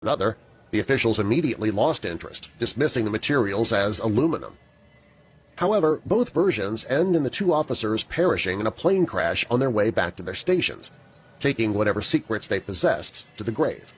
Another, the officials immediately lost interest, dismissing the materials as aluminum. However, both versions end in the two officers perishing in a plane crash on their way back to their stations, taking whatever secrets they possessed to the grave.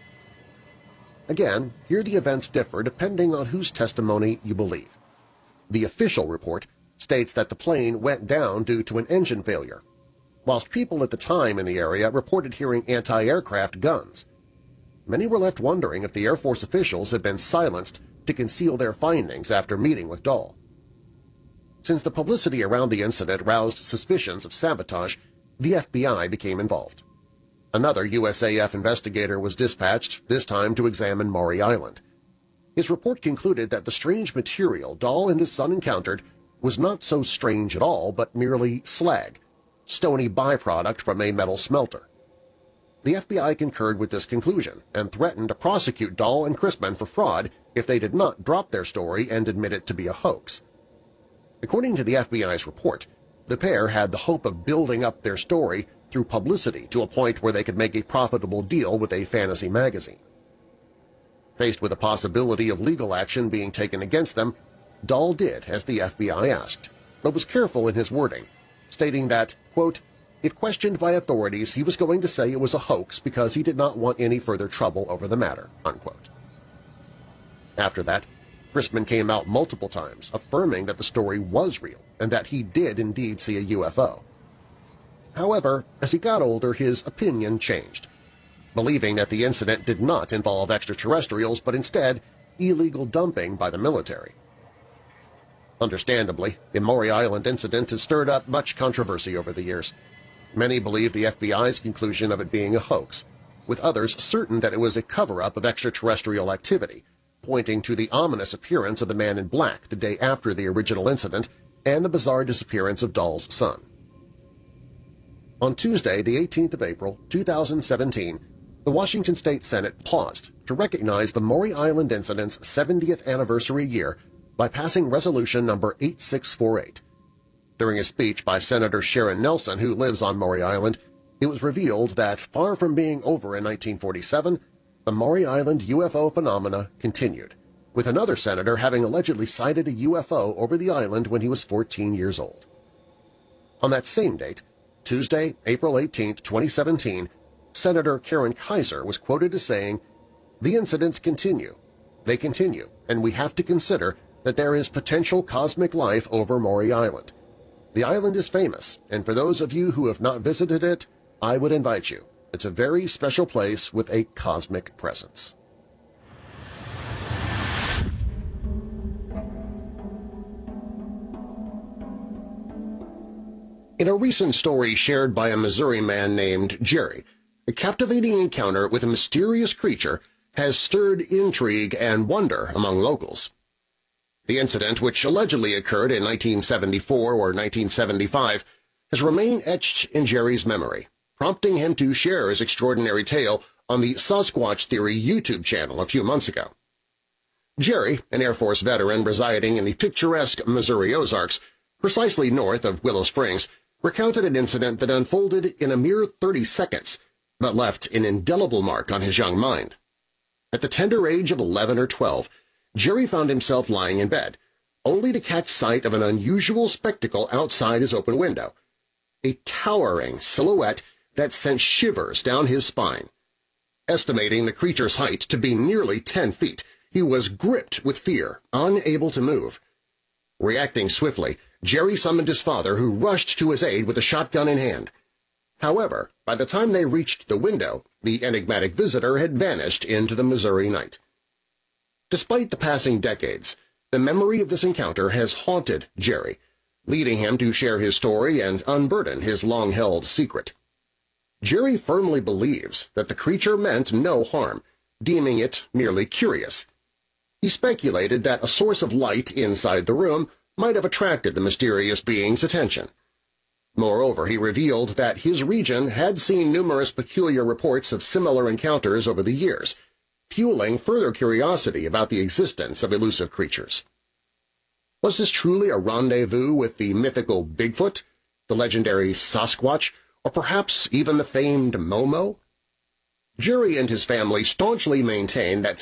Again, here the events differ depending on whose testimony you believe. The official report states that the plane went down due to an engine failure, whilst people at the time in the area reported hearing anti-aircraft guns. Many were left wondering if the Air Force officials had been silenced to conceal their findings after meeting with Dahl. Since the publicity around the incident roused suspicions of sabotage, the FBI became involved. Another USAF investigator was dispatched, this time to examine Maury Island. His report concluded that the strange material Dahl and his son encountered was not so strange at all, but merely slag, stony byproduct from a metal smelter. The FBI concurred with this conclusion and threatened to prosecute Dahl and Chrisman for fraud if they did not drop their story and admit it to be a hoax. According to the FBI's report, the pair had the hope of building up their story through publicity to a point where they could make a profitable deal with a fantasy magazine. Faced with the possibility of legal action being taken against them, Dahl did as the FBI asked, but was careful in his wording, stating that, quote, if questioned by authorities, he was going to say it was a hoax because he did not want any further trouble over the matter, unquote. After that, Chrisman came out multiple times affirming that the story was real and that he did indeed see a UFO. However, as he got older, his opinion changed, believing that the incident did not involve extraterrestrials but instead illegal dumping by the military. Understandably, the Maury Island incident has stirred up much controversy over the years. Many believe the FBI's conclusion of it being a hoax, with others certain that it was a cover-up of extraterrestrial activity, pointing to the ominous appearance of the man in black the day after the original incident and the bizarre disappearance of Dahl's son. On Tuesday, the 18th of April, 2017, the Washington State Senate paused to recognize the Maury Island incident's 70th anniversary year by passing Resolution Number 8648. During a speech by Senator Sharon Nelson, who lives on Maury Island, it was revealed that, far from being over in 1947, the Maury Island UFO phenomena continued, with another senator having allegedly sighted a UFO over the island when he was 14 years old. On that same date, Tuesday, April 18, 2017, Senator Karen Kaiser was quoted as saying, "The incidents continue. They continue, and we have to consider that there is potential cosmic life over Maury Island. The island is famous, and for those of you who have not visited it, I would invite you. It's a very special place with a cosmic presence." In a recent story shared by a Missouri man named Jerry, a captivating encounter with a mysterious creature has stirred intrigue and wonder among locals. The incident, which allegedly occurred in 1974 or 1975, has remained etched in Jerry's memory, prompting him to share his extraordinary tale on the Sasquatch Theory YouTube channel a few months ago. Jerry, an Air Force veteran residing in the picturesque Missouri Ozarks, precisely north of Willow Springs, recounted an incident that unfolded in a mere 30 seconds, but left an indelible mark on his young mind. At the tender age of 11 or 12, Jerry found himself lying in bed, only to catch sight of an unusual spectacle outside his open window, a towering silhouette that sent shivers down his spine. Estimating the creature's height to be nearly 10 feet, he was gripped with fear, unable to move. Reacting swiftly, Jerry summoned his father, who rushed to his aid with a shotgun in hand. However, by the time they reached the window, the enigmatic visitor had vanished into the Missouri night. Despite the passing decades, the memory of this encounter has haunted Jerry, leading him to share his story and unburden his long-held secret. Jerry firmly believes that the creature meant no harm, deeming it merely curious. He speculated that a source of light inside the room might have attracted the mysterious being's attention. Moreover, he revealed that his region had seen numerous peculiar reports of similar encounters over the years, fueling further curiosity about the existence of elusive creatures. Was this truly a rendezvous with the mythical Bigfoot, the legendary Sasquatch, or perhaps even the famed Momo? Jury and his family staunchly maintain that